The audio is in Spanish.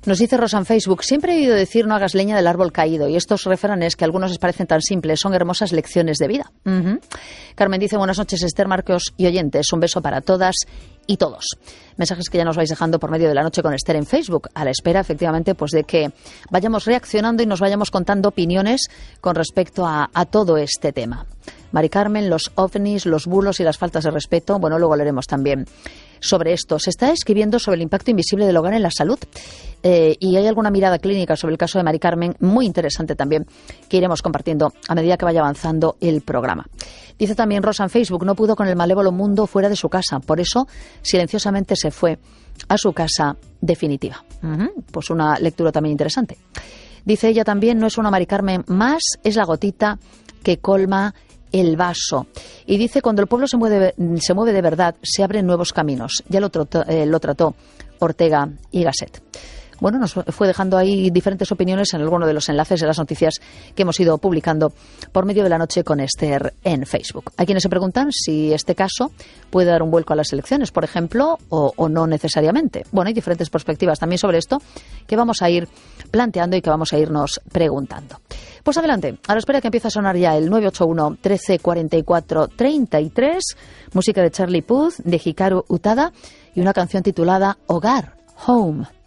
Nos dice Rosa en Facebook, siempre he oído decir no hagas leña del árbol caído, y estos refranes que a algunos les parecen tan simples son hermosas lecciones de vida. Carmen dice, buenas noches Esther, Marcos y oyentes, un beso para todas y todos. Mensajes que ya nos vais dejando por medio de La Noche con Esther en Facebook, a la espera efectivamente pues de que vayamos reaccionando y nos vayamos contando opiniones con respecto a todo este tema. Mari Carmen, los ovnis, los bulos y las faltas de respeto, bueno, luego leeremos también sobre esto. Se está escribiendo sobre el impacto invisible del hogar en la salud y hay alguna mirada clínica sobre el caso de Mari Carmen muy interesante también que iremos compartiendo a medida que vaya avanzando el programa. Dice también Rosa en Facebook, no pudo con el malévolo mundo fuera de su casa, por eso silenciosamente se fue a su casa definitiva. Pues una lectura también interesante. Dice ella también, no es una Mari Carmen más, es la gotita que colma el vaso. Y dice, cuando el pueblo se mueve de verdad, se abren nuevos caminos. Ya lo trató Ortega y Gasset. Bueno, nos fue dejando ahí diferentes opiniones en alguno de los enlaces de las noticias que hemos ido publicando por medio de La Noche con Esther en Facebook. Hay quienes se preguntan si este caso puede dar un vuelco a las elecciones, por ejemplo, o no necesariamente. Bueno, hay diferentes perspectivas también sobre esto que vamos a ir planteando y que vamos a irnos preguntando. Pues adelante, a la espera que empiece a sonar ya el 981 13 44 33, música de Charlie Puth, de Hikaru Utada y una canción titulada Hogar, Home.